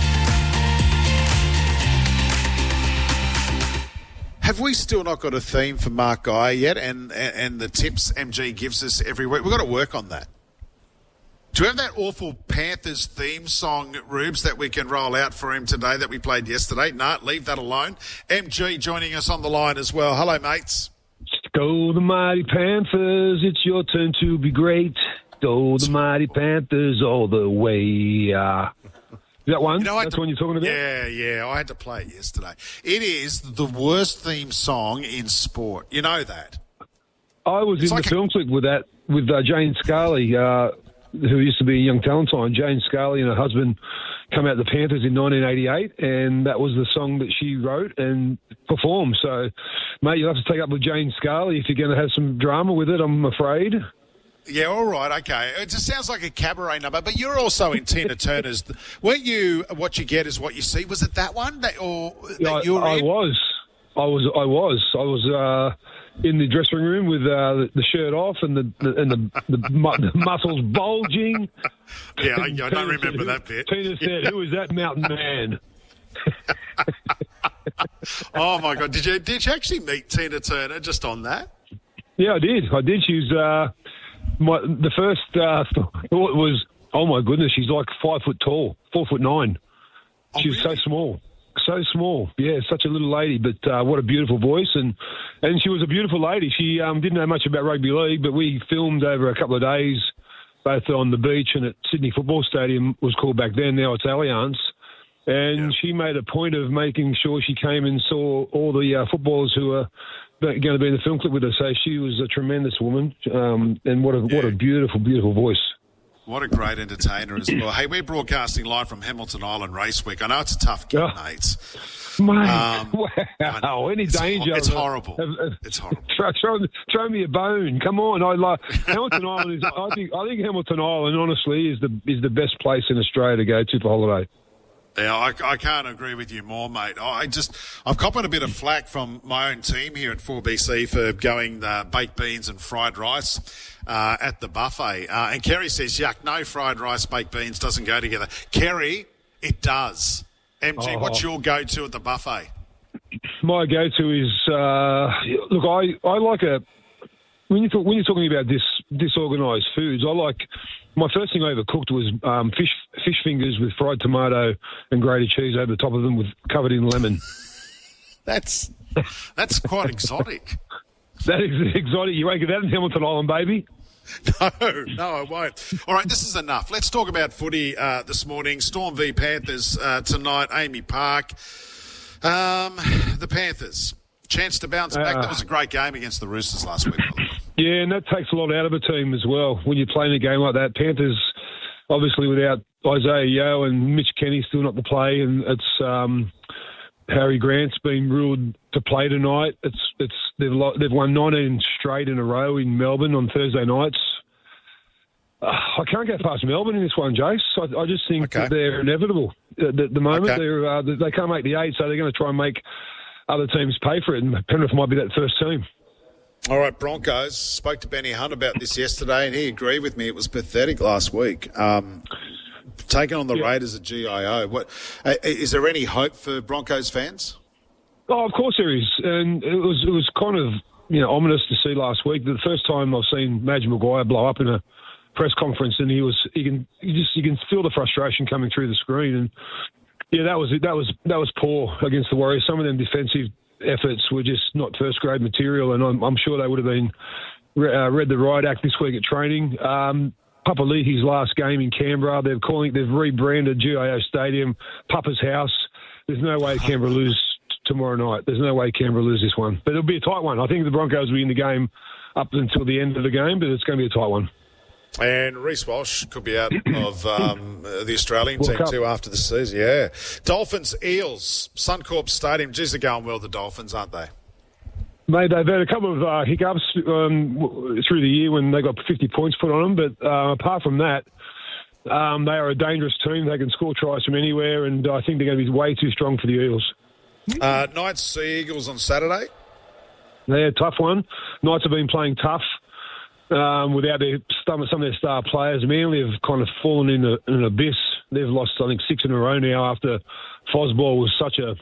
Speaker 8: Have we still not got a theme for Mark Guy yet and, and, and the tips M G gives us every week? We've got to work on that. Do you have that awful Panthers theme song, Rubes, that we can roll out for him today that we played yesterday? No, leave that alone. M G joining us on the line as well. Hello, mates.
Speaker 15: Go the mighty Panthers, it's your turn to be great. Go the mighty Panthers all the way. Uh, Is that one? You know, That's the one you're talking about?
Speaker 8: Yeah, yeah. I had to play it yesterday. It is the worst theme song in sport. You know that.
Speaker 15: I was it's in like the a... film clip with that, with uh, Jane Scarley, uh, who used to be a young talent on. Jane Scarley and her husband come out the Panthers in nineteen eighty-eight, and that was the song that she wrote and performed. So, mate, you'll have to take up with Jane Scarley if you're going to have some drama with it, I'm afraid.
Speaker 8: Yeah, all right, okay. It just sounds like a cabaret number, but you're also in Tina Turner's. Weren't you What You Get Is What You See? Was it that one? That, or
Speaker 15: yeah,
Speaker 8: that you were
Speaker 15: I, I
Speaker 8: in?
Speaker 15: was. I was. I was. I was uh, in the dressing room with uh, the, the shirt off and the, the and the, the, mu- the muscles bulging.
Speaker 8: Yeah, I, I don't Tina remember
Speaker 15: said,
Speaker 8: that bit.
Speaker 15: Tina said, "Who is that mountain man?"
Speaker 8: Oh my God! Did you did you actually meet Tina Turner just on that?
Speaker 15: Yeah, I did. I did. She's. Uh, My, the first uh, thought was, oh my goodness, she's like five foot tall, four foot nine.
Speaker 8: Oh,
Speaker 15: she's
Speaker 8: really?
Speaker 15: so small, so small. Yeah, such a little lady, but uh, what a beautiful voice. And, and she was a beautiful lady. She um, didn't know much about rugby league, but we filmed over a couple of days, both on the beach and at Sydney Football Stadium, was called back then, now it's Allianz. And yeah. She made a point of making sure she came and saw all the uh, footballers who were going to be in the film clip with her. So she was a tremendous woman, um, and what a yeah. what a beautiful, beautiful voice.
Speaker 8: What a great entertainer as well. Hey, we're broadcasting live from Hamilton Island Race Week. I know it's a tough gig, oh. mate.
Speaker 15: Mate, um, wow, any
Speaker 8: it's
Speaker 15: danger?
Speaker 8: Ho- it's horrible.
Speaker 15: Of, of,
Speaker 8: it's horrible.
Speaker 15: Throw, throw, throw me a bone. Come on, I like Hamilton Island. Is, I think I think Hamilton Island, honestly, is the is the best place in Australia to go to for holiday.
Speaker 8: Yeah, I, I can't agree with you more, mate. I just, I've copped a bit of flack from my own team here at four B C for going uh, baked beans and fried rice uh, at the buffet. Uh, and Kerry says, yuck, no fried rice, baked beans doesn't go together. Kerry, it does. M G, oh. What's your go-to at the buffet?
Speaker 15: My go-to is, uh, look, I, I like a, when you're, talk, when you're talking about this disorganised foods, I like, my first thing I ever cooked was um, fish fish fingers with fried tomato and grated cheese over the top of them, with covered in lemon.
Speaker 8: That's that's quite exotic.
Speaker 15: That is exotic. You won't get that in Hamilton Island, baby.
Speaker 8: No, no, I won't. All right, this is enough. Let's talk about footy uh, this morning. Storm v Panthers uh, tonight, Amy Park. Um, the Panthers, chance to bounce back. Uh, that was a great game against the Roosters last week.
Speaker 15: Yeah, and that takes a lot out of a team as well when you're playing a game like that. Panthers, obviously, without Isaiah Yeo and Mitch Kenny still not to play, and it's um, Harry Grant's been ruled to play tonight. It's it's they've they've won nineteen straight in a row in Melbourne on Thursday nights. Uh, I can't get past Melbourne in this one, Jace. I, I just think okay. that they're inevitable at the, the moment. Okay. They're uh, they can't make the eight, so they're going to try and make other teams pay for it, and Penrith might be that first team.
Speaker 8: All right, Broncos. Spoke to Benny Hunt about this yesterday, and he agreed with me. It was pathetic last week. Um, taking on the yeah. Raiders at G I O. What uh, is there any hope for Broncos fans?
Speaker 15: Oh, of course there is, and it was it was kind of you know ominous to see last week. The first time I've seen Madge Maguire blow up in a press conference, and he was you can you just you can feel the frustration coming through the screen, and yeah, that was that was that was poor against the Warriors. Some of them defensive efforts were just not first-grade material, and I'm, I'm sure they would have been uh, read the riot act this week at training. Um, Papali'i's last game in Canberra, they're calling they've rebranded G I O Stadium Papa's House. There's no way Canberra lose t- tomorrow night. There's no way Canberra lose this one, but it'll be a tight one. I think the Broncos will be in the game up until the end of the game, but it's going to be a tight one.
Speaker 8: And Reece Walsh could be out of um, the Australian World team Cup. too after the season. Yeah. Dolphins, Eels, Suncorp Stadium. Geez, they're going well, the Dolphins, aren't they?
Speaker 15: Mate, they've had a couple of uh, hiccups um, through the year when they got fifty points put on them. But uh, apart from that, um, they are a dangerous team. They can score tries from anywhere, and I think they're going to be way too strong for the Eels.
Speaker 8: Uh, Knights, Sea Eagles on Saturday.
Speaker 15: They're a tough one. Knights have been playing tough. Um, without their some of their star players. Manly have kind of fallen in, a, in an abyss. They've lost, I think, six in a row now after Fosball was such a,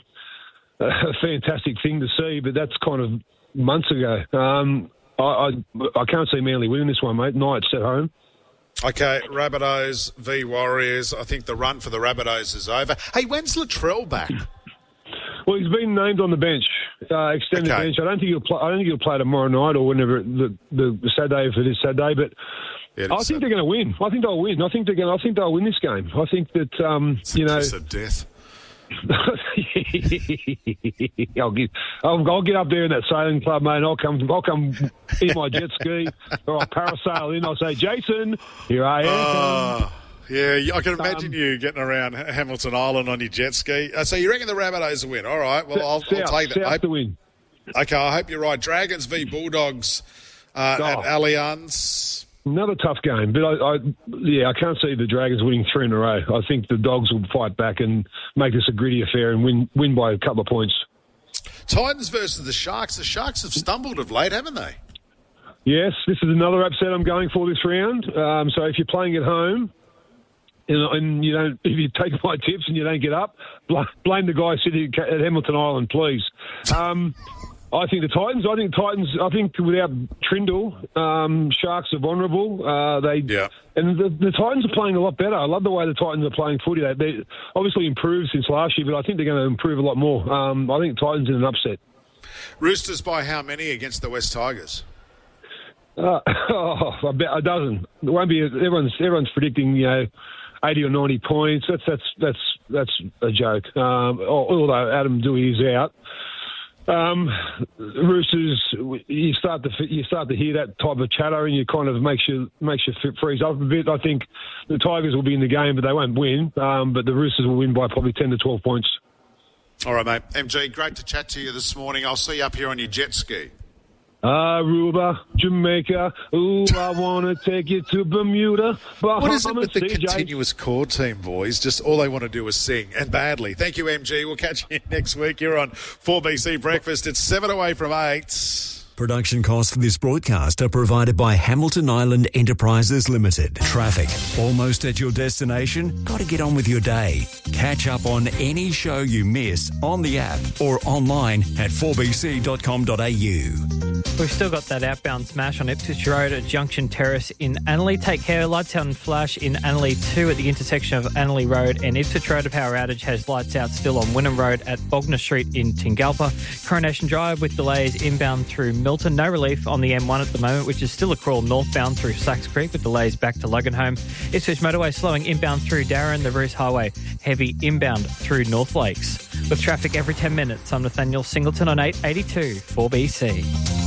Speaker 15: a fantastic thing to see, but that's kind of months ago. Um, I, I, I can't see Manly winning this one, mate. Knights at home.
Speaker 8: Okay, Rabbitohs v Warriors. I think the run for the Rabbitohs is over. Hey, when's Latrell back?
Speaker 15: Well, he's been named on the bench, uh, extended okay. bench. I don't think he'll play. I don't think he'll play tomorrow night or whenever the the, the Saturday if it is Saturday. But yeah, I think Saturday. they're going to win. I think they'll win. I think they're going. I think they'll win this game. I think that um,
Speaker 8: it's
Speaker 15: you know.
Speaker 8: It's a death.
Speaker 15: I'll get. I'll, I'll get up there in that sailing club, mate. And I'll come. I'll come in my jet ski or I'll parasail in. I'll say, Jason, here I am.
Speaker 8: Uh, Yeah, I can imagine um, you getting around Hamilton Island on your jet ski. Uh, so you reckon the Rabbitohs will win? All right, well, I'll,
Speaker 15: South,
Speaker 8: I'll take that.
Speaker 15: South
Speaker 8: I hope,
Speaker 15: to win.
Speaker 8: Okay, I hope you're right. Dragons v Bulldogs uh, oh. at Allianz.
Speaker 15: Another tough game, but I, I, yeah, I can't see the Dragons winning three in a row. I think the Dogs will fight back and make this a gritty affair and win win by a couple of points.
Speaker 8: Titans versus the Sharks. The Sharks have stumbled of late, haven't they?
Speaker 15: Yes, this is another upset I'm going for this round. Um, so if you're playing at home, and you don't, if you take my tips and you don't get up, blame the guy sitting at Hamilton Island, please. Um, I think the Titans. I think Titans. I think without Trindle, um, Sharks are vulnerable. Uh, they
Speaker 8: yeah.
Speaker 15: and the, the Titans are playing a lot better. I love the way the Titans are playing footy. They, they obviously improved since last year, but I think they're going to improve a lot more. Um, I think Titans in an upset.
Speaker 8: Roosters by how many against the West Tigers?
Speaker 15: Uh, oh, I bet a dozen. It won't be. Everyone's everyone's predicting, you know, eighty or ninety points. That's that's that's that's a joke. Um, although Adam Doueihi is out, um, Roosters, you start to you start to hear that type of chatter, and you kind of makes you makes you freeze up a bit. I think the Tigers will be in the game, but they won't win. Um, but the Roosters will win by probably ten to twelve points.
Speaker 8: All right, mate. M G, great to chat to you this morning. I'll see you up here on your jet ski.
Speaker 15: Aruba, Jamaica. Ooh, I want to take you to Bermuda.
Speaker 8: What is it with the
Speaker 15: C J?
Speaker 8: continuous chord team, boys? Just all they want to do is sing, and badly. Thank you, M G. We'll catch you next week. You're on four B C Breakfast. It's seven away from eight.
Speaker 2: Production costs for this broadcast are provided by Hamilton Island Enterprises Limited. Traffic. Almost at your destination? Got to get on with your day. Catch up on any show you miss on the app or online at four b c dot com dot a u.
Speaker 3: We've still got that outbound smash on Ipswich Road at Junction Terrace in Annerley. Take care. Lights out and flash in Annerley two at the intersection of Annerley Road and Ipswich Road. A power outage has lights out still on Wynnum Road at Bognor Street in Tingalpa. Coronation Drive with delays inbound through Milton. No relief on the M one at the moment, which is still a crawl northbound through Sacks Creek with delays back to Loganholme. Ipswich Motorway slowing inbound through Darren. The Bruce Highway heavy inbound through North Lakes. With traffic every ten minutes, I'm Nathaniel Singleton on eight eighty-two four B C.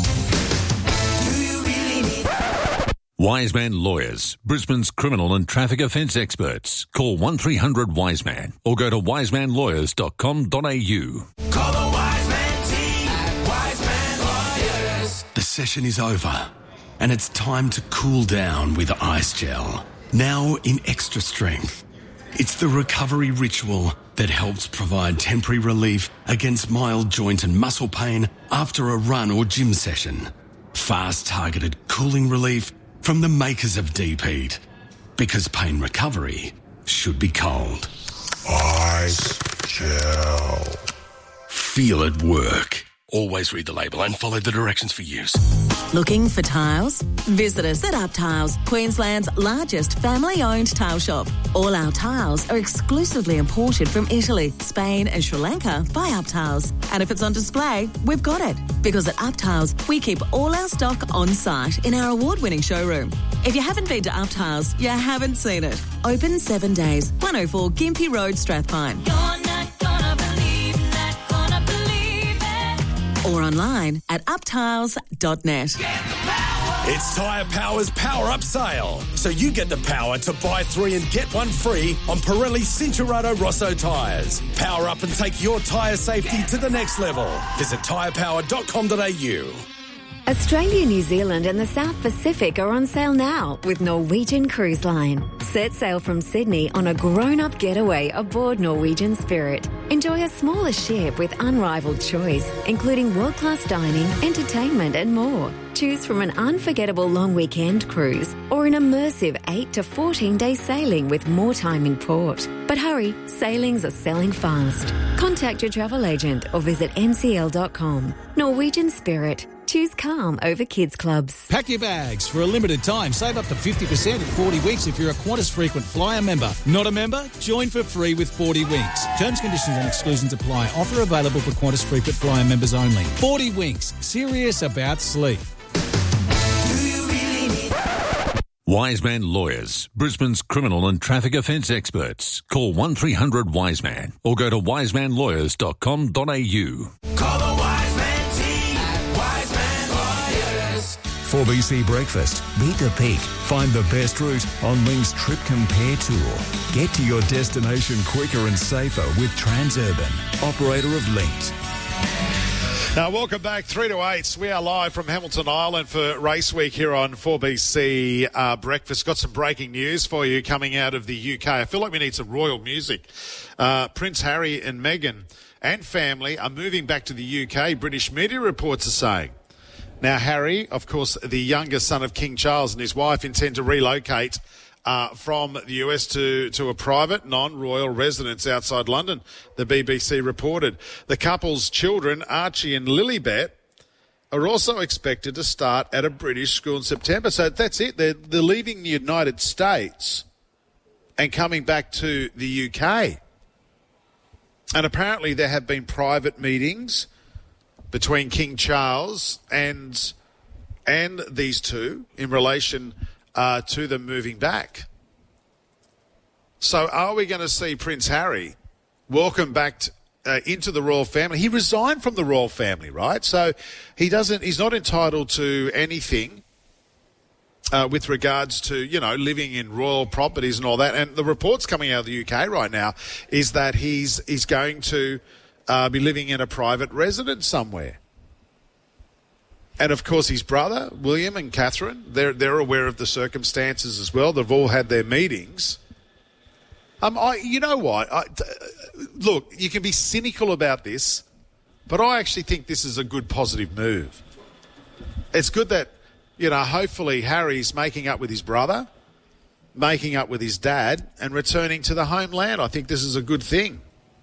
Speaker 1: Wiseman Lawyers, Brisbane's criminal and traffic offence experts. Call one three hundred Wiseman or go to wiseman lawyers dot com dot a u.
Speaker 16: Call the Wiseman team at Wiseman Lawyers. The session is over and it's time to cool down with Ice Gel. Now in extra strength. It's the recovery ritual that helps provide temporary relief against mild joint and muscle pain after a run or gym session. Fast targeted cooling relief from the makers of Deep Heat. Because pain recovery should be cold. Ice Gel. Feel it work. Always read the label and follow the directions for use.
Speaker 17: Looking for tiles? Visit us at Up Tiles, Queensland's largest family-owned tile shop. All our tiles are exclusively imported from Italy, Spain and Sri Lanka by Up Tiles. And if it's on display, we've got it. Because at Up Tiles, we keep all our stock on site in our award-winning showroom. If you haven't been to Up Tiles, you haven't seen it. Open seven days, one oh four Gympie Road, Strathpine. Or online at up tiles dot net.
Speaker 12: It's Tyre Power's Power Up Sale. So you get the power to buy three and get one free on Pirelli Cincherato Rosso tyres. Power up and take your tyre safety to the next level. Visit tyre power dot com dot a u.
Speaker 18: Australia, New Zealand and the South Pacific are on sale now with Norwegian Cruise Line. Set sail from Sydney on a grown-up getaway aboard Norwegian Spirit. Enjoy a smaller ship with unrivaled choice, including world-class dining, entertainment and more. Choose from an unforgettable long weekend cruise or an immersive eight to fourteen day sailing with more time in port. But hurry, sailings are selling fast. Contact your travel agent or visit m c l dot com. Norwegian Spirit. Choose calm over kids clubs.
Speaker 20: Pack your bags. For a limited time, save up to fifty percent at forty Winks if you're a Qantas Frequent Flyer member. Not a member? Join for free with forty Winks. Terms, conditions and exclusions apply. Offer available for Qantas Frequent Flyer members only. forty Winks. Serious about sleep.
Speaker 1: Wiseman Lawyers, Brisbane's criminal and traffic offence experts. Call one three hundred Wiseman or go to wiseman lawyers dot com dot a u.
Speaker 16: Call the Wiseman team at Wiseman Lawyers.
Speaker 2: four B C Breakfast. Beat the peak. Find the best route on Link's Trip Compare Tour. Get to your destination quicker and safer with Transurban, operator of Linked.
Speaker 8: Now, welcome back, three to eight. We are live from Hamilton Island for Race Week here on four B C uh, Breakfast. Got some breaking news for you coming out of the U K. I feel like we need some royal music. Uh, Prince Harry and Meghan and family are moving back to the U K, British media reports are saying. Now, Harry, of course, the youngest son of King Charles, and his wife intend to relocate Uh, from the U S to, to a private, non-royal residence outside London, the B B C reported. The couple's children, Archie and Lilibet, are also expected to start at a British school in September. So that's it. They're, they're leaving the United States and coming back to the U K. And apparently there have been private meetings between King Charles and, and these two in relation Uh, to them moving back. So are we going to see Prince Harry welcome back t- uh, into the royal family? He resigned from the royal family, right? So he doesn't, he's not entitled to anything uh, with regards to, you know, living in royal properties and all that. And the reports coming out of the U K right now is that he's, he's going to uh, be living in a private residence somewhere. And, of course, his brother, William and Catherine, they're, they're aware of the circumstances as well. They've all had their meetings. Um, I, you know what? I, look, you can be cynical about this, but I actually think this is a good, positive move. It's good that, you know, hopefully Harry's making up with his brother, making up with his dad, and returning to the homeland. I think this is a good thing.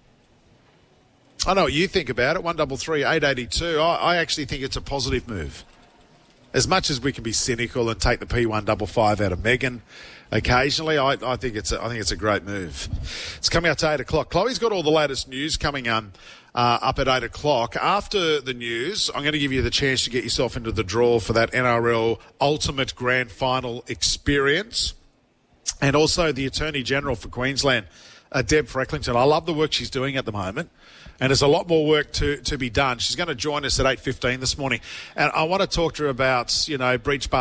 Speaker 8: I know what you think about it. one double three eight eighty two. I, I actually think it's a positive move. As much as we can be cynical and take the P one five five out of Meghan occasionally, I, I think it's a, I think it's a great move. It's coming up to eight o'clock. Chloe's got all the latest news coming um, uh, up at eight o'clock. After the news, I'm going to give you the chance to get yourself into the draw for that N R L Ultimate Grand Final experience, and also the Attorney General for Queensland, uh, Deb Frecklington. I love the work she's doing at the moment. And there's a lot more work to, to be done. She's going to join us at eight fifteen this morning. And I want to talk to her about, you know, Breach Bar